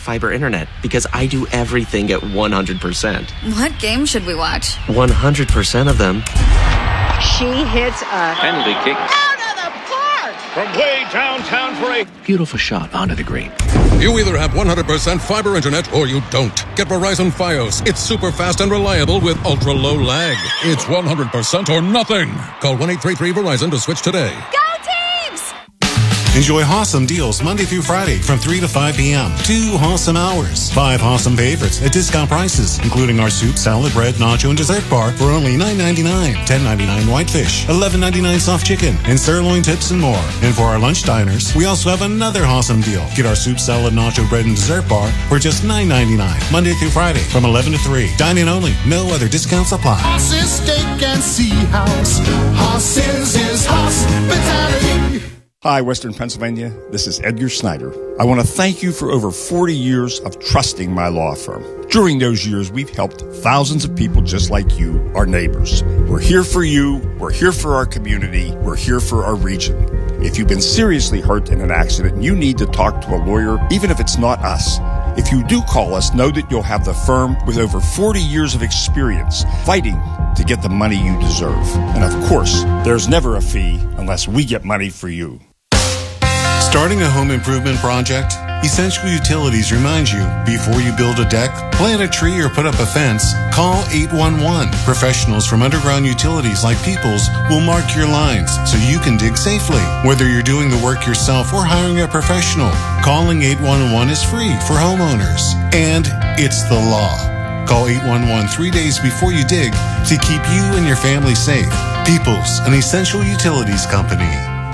fiber internet because I do everything at 100%. What game should we watch? 100% of them. She hits a penalty kick. Out of the park! From way downtown for a beautiful shot onto the green. You either have 100% fiber internet or you don't. Get Verizon Fios. It's super fast and reliable with ultra low lag. It's 100% or nothing. Call 1-833-VERIZON to switch today. Go Teams! Enjoy Hossam deals Monday through Friday from 3 to 5 p.m. 2 Hossam hours. 5 Hossam favorites at discount prices, including our soup, salad, bread, nacho, and dessert bar for only $9.99. $10.99 whitefish, $11.99 soft chicken, and sirloin tips and more. And for our lunch diners, we also have another Hossam deal. Get our soup, salad, nacho, bread, and dessert bar for just $9.99. Monday through Friday from 11 to 3. Dine-in only. No other discounts apply. Hoss's Steak and Sea House. Hoss's is hospitality. Hi, Western Pennsylvania. This is Edgar Snyder. I want to thank you for over 40 years of trusting my law firm. During those years, we've helped thousands of people just like you, our neighbors. We're here for you. We're here for our community. We're here for our region. If you've been seriously hurt in an accident, you need to talk to a lawyer, even if it's not us. If you do call us, know that you'll have the firm with over 40 years of experience fighting to get the money you deserve. And of course, there's never a fee unless we get money for you. Starting a home improvement project? Essential Utilities reminds you, before you build a deck, plant a tree, or put up a fence, call 811. Professionals from Underground Utilities like Peoples will mark your lines so you can dig safely. Whether you're doing the work yourself or hiring a professional, calling 811 is free for homeowners. And it's the law. Call 811 3 days before you dig to keep you and your family safe. Peoples, an Essential Utilities company.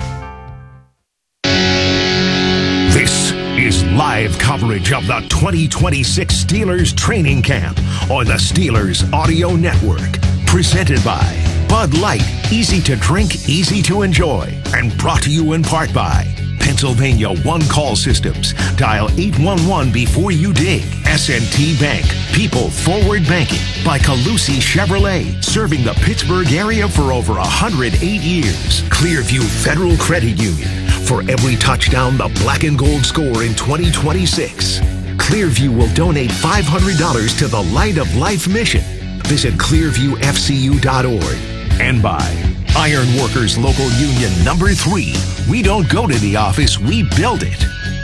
This is live coverage of the 2026 Steelers training camp on the Steelers Audio Network. Presented by Bud Light, easy to drink, easy to enjoy. And brought to you in part by Pennsylvania One Call Systems. Dial 811 before you dig. S&T Bank. People Forward Banking. By Calusi Chevrolet. Serving the Pittsburgh area for over 108 years. Clearview Federal Credit Union. For every touchdown the black and gold score in 2026, Clearview will donate $500 to the Light of Life mission. Visit clearviewfcu.org. And by Ironworkers Local Union Number 3. We don't go to the office, we build it.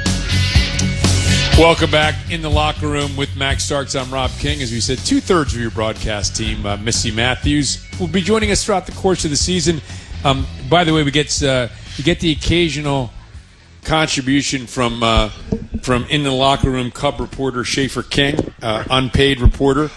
Welcome back in the locker room with Max Starks. I'm Rob King. As we said, 2/3 of your broadcast team, Missy Matthews, will be joining us throughout the course of the season. By the way, we get the occasional contribution from in the locker room Cub reporter Schaefer King, unpaid reporter.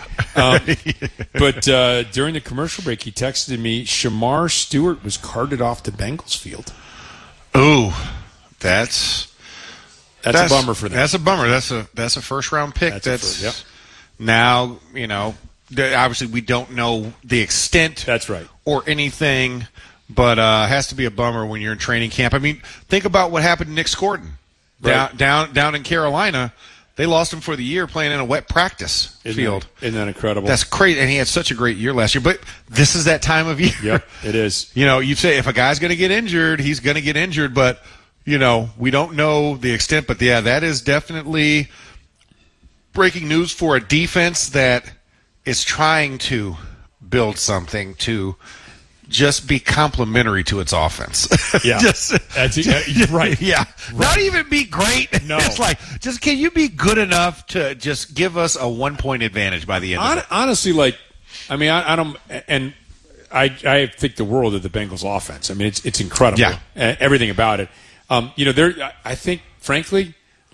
But during the commercial break, he texted me, Shamar Stewart was carted off to Bengals field. Ooh, that's a bummer for them. That's a bummer. That's a first round pick. Yep. Now, obviously we don't know the extent. That's right. Or anything. But it has to be a bummer when you're in training camp. I mean, think about what happened to Nick Scordon down in Carolina. They lost him for the year playing in a wet practice field. Isn't that incredible? That's crazy. And he had such a great year last year. But this is that time of year. Yep, it is. You say if a guy's going to get injured, he's going to get injured. But, we don't know the extent. But, yeah, that is definitely breaking news for a defense that is trying to build something to – just be complimentary to its offense. Yeah. Right. Yeah. Right. Not even be great. No. It's like, can you be good enough to just give us a 1-point advantage by the end of it? Honestly, I don't, and I think the world of the Bengals offense. I mean, it's incredible. Yeah. Everything about it. I think, frankly,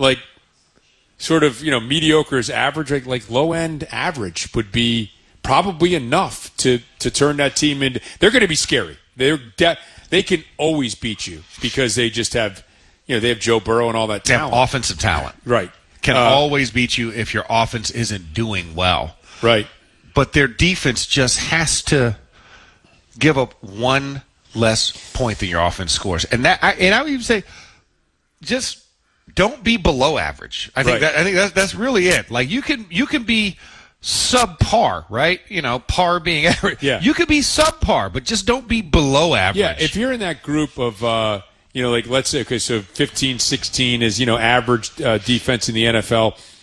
sort of, mediocre is average, like low-end average would be probably enough to turn that team into. They're going to be scary. They can always beat you because they just have, they have Joe Burrow and all that talent. They have offensive talent, right? Can always beat you if your offense isn't doing well, right? But their defense just has to give up one less point than your offense scores, and I would even say, just don't be below average. I think that's really it. Like you can be subpar, right? Par being average. Yeah. You could be subpar, but just don't be below average. Yeah, if you're in that group of, let's say, okay, so 15, 16 is, average defense in the NFL.